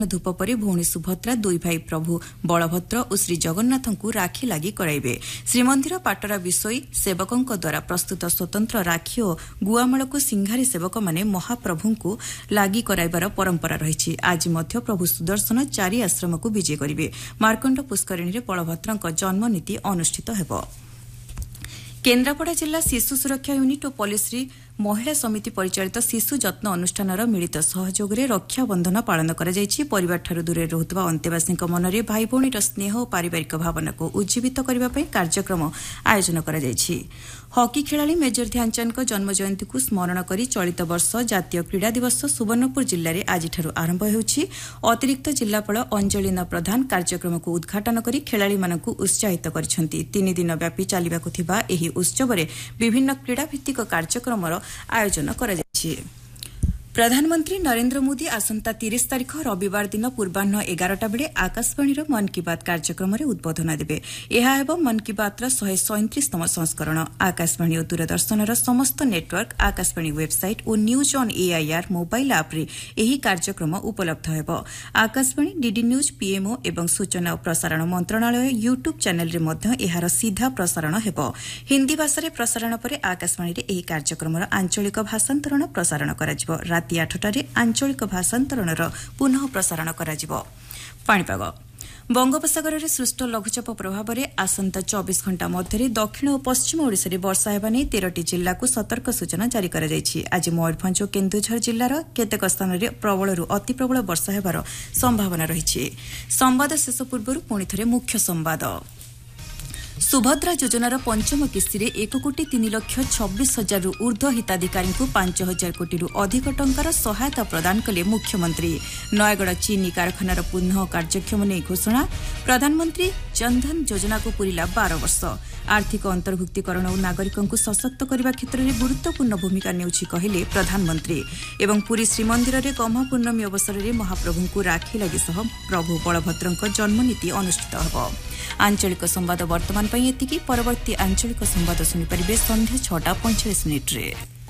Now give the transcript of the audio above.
धूप पर भौणी सुभद्रा दुई भाई प्रभु बलभद्र और श्री जगन्नाथ को राखी लगी कराइबे। श्रीमंदिर पाटरा विषयी सेवकों द्वारा प्रस्तुत स्वतंत्र राखी और गुआमाल को सिंघारी सेवक माने महाप्रभु को लगी कराइबार परंपरा रही। आज मध्य प्रभु सुदर्शन चारि आश्रम को विजय करेंगे। मार्कंड पुष्करिणी में बलभद्र जन्म नीति अनुष्ठित होब। केन्द्रापड़ा जिला शिशु सुरक्षा यूनिट और पॉलिसी महिला समिति परिचालित शिशु जत्न अनुष्ठानर मिलित सहयोग में रक्षाबंधन पालन कर दूरे रहुवा अंतेवासी मनरे भाई भौणीर स्नेह और पारिवारिक भावना को उज्जीवित करने कार्यक्रम आयोजन कर हॉकी खेलाड़ी मेजर ध्यानचंद जन्म जयंती को स्मरण कर चलित वर्ष जातीय क्रीड़ा दिवस सुवर्णपुर जिले में आज आरंभ होउछि। अतिरिक्त जिलापाल अंजलिना प्रधान कार्यक्रम को उद्घाटन कर खेलाड़ी मानक उत्साहित करिसेंति। 3 दिन व्यापी चलिबाकु थिबा एही उत्सव में विभिन्न क्रीड़ाभित्तिक कार्यक्रम आयोजन कर प्रधानमंत्री नरेंद्र मोदी आसंता 30 तारिख रविवार दिन पूर्वाह्न 11टा बेले आकाशवाणी मन की बात कार्यक्रम में उद्बोधन देवे। यह एवं मन की बात 137तम संस्करण आकाशवाणी और दूरदर्शन समस्त नेटवर्क आकाशवाणी वेबसाइट और न्यूज ऑन एआईआर मोबाइल आप यही कार्यक्रम उपलब्ध होब। आकाशवाणी डीडी न्यूज पीएमओ एवं सूचना और प्रसारण मंत्रणालय यूट्यूब चैनल में यार सीधा प्रसारण होब। हिंदी भाषा प्रसारण पर आकाशवाणी यह कार्यक्रम आंचलिक भाषांतरण प्रसारण कर राति 8टारे आंचलिक भाषांतरणर पुनः प्रसारण कराजिबो। पाणीपाग बंगोपसागर में सृष्ट लघुचाप प्रभाव में आसंता 24 घंटा मध्य दक्षिण और पश्चिम ओडिशा रे वर्षा हेबा नै 13टी जिल्ला को सतर्क सूचना जारी करा जायछि। आज मयूरभंज और केन्दुझर जिल्लार केतेक स्थान में प्रबलरू अति प्रबल वर्षा हेबार संभावना रहिछि। संवाद शेष पूर्व पुणी थरे मुख्य संवाद। सुभद्रा योजनार पंचम किस्ती 1,03,26,000 ऊर्ध्व हिताधिकारी को 5,000 कोटी अधिक टंकार सहायता प्रदान कले मुख्यमंत्री। नयगढ़ चीनी कारखानार पुनः कार्यक्षम नहीं घोषणा। प्रधानमंत्री जनधन योजना को पूरा 12 वर्ष। आर्थिक अंतर्भुक्तिकरण और नागरिकों को सशक्त करने क्षेत्र में गुरुत्वपूर्ण भूमिका नेउछि कहिले प्रधानमंत्री। एवं पुरी श्रीमंदिर में गह्मा पूर्णमी अवसर में महाप्रभु को राखी लगी सह प्रभु बलभद्र जन्मनीति अनुष्ठित होब। आंचलिक संवाद वर्तमान एतिकी। परवर्ती आंचलिक संवाद शुणिपारे संध्या 6:45 मिनिट्रे।